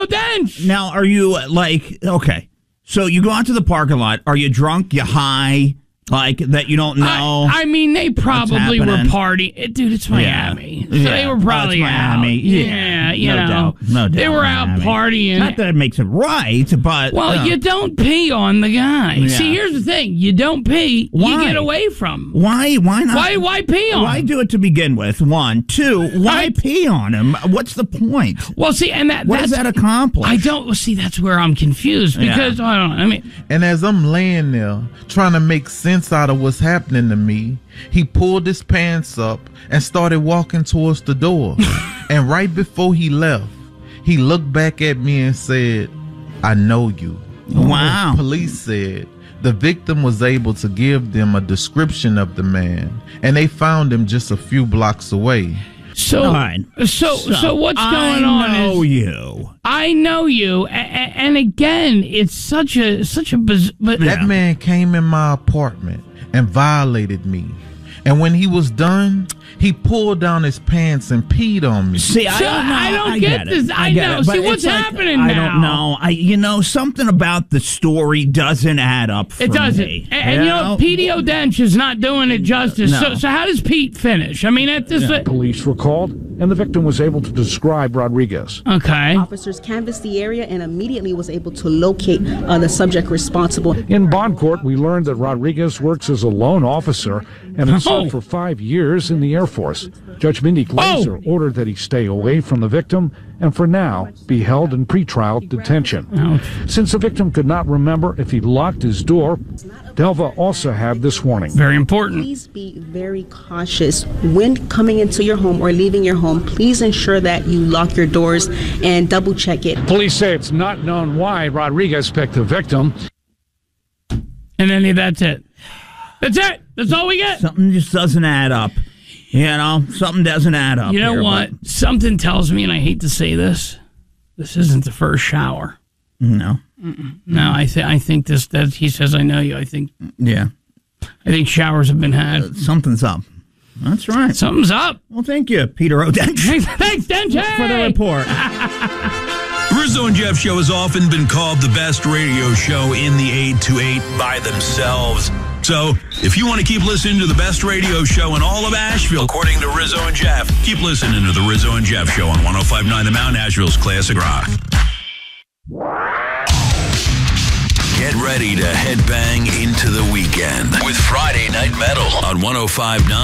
Dench. Now, are you okay? So you go out to the parking lot. Are you drunk? You high? Like that you don't know? I mean, they probably were partying. Dude, it's Miami. So they were probably it's Miami. out. Yeah, you know. Doubt. No doubt. They were out partying. Not that it makes it right, but... Well, you don't pee on the guy. Yeah. See, here's the thing. You don't pee, you get away from him. Why not? Why pee on him? Why do it to begin with? 1, 2, why pee on him? What's the point? Well, see, and what does that accomplish? I don't... See, that's where I'm confused because, I don't know, I mean... And as I'm laying there trying to make sense out of what's happening to me, he pulled his pants up and started walking towards the door. And right before he left, he looked back at me and said, "I know you." Wow. Police said the victim was able to give them a description of the man, and they found him just a few blocks away. So what's going on? I know you, and again, it's such a That man came in my apartment and violated me, and when he was done, he pulled down his pants and peed on me. See, I don't get this. I know. See, what's happening now? I don't know. Something about the story doesn't add up for me. It doesn't. And Pete O'Dench is not doing it justice. No. So how does Pete finish? I mean, at this... Police were called, and the victim was able to describe Rodriguez. Okay. Officers canvassed the area and immediately was able to locate the subject responsible. In bond court, we learned that Rodriguez works as a loan officer and has served for 5 years in the Air Force. Judge Mindy Glazer ordered that he stay away from the victim and for now be held in pretrial detention. Since the victim could not remember if he locked his door, Delva also had this warning. Very important. Please be very cautious when coming into your home or leaving your home. Please ensure that you lock your doors and double check it. Police say it's not known why Rodriguez picked the victim. And then that's it. That's it. That's all we get. Something just doesn't add up. Something doesn't add up. You know what? Something tells me, and I hate to say this isn't the first shower. No. No, I think that he says, "I know you." I think showers have been had. Something's up. That's right. Something's up. Well, thank you, Peter O'Dench. Thanks, Dench. For the report. Rizzo and Jeff Show has often been called the best radio show in the 8 to 8 by themselves. So, if you want to keep listening to the best radio show in all of Asheville, according to Rizzo and Jeff, keep listening to the Rizzo and Jeff Show on 105.9 The Mountain, Asheville's Classic Rock. Get ready to headbang into the weekend with Friday Night Metal on 105.9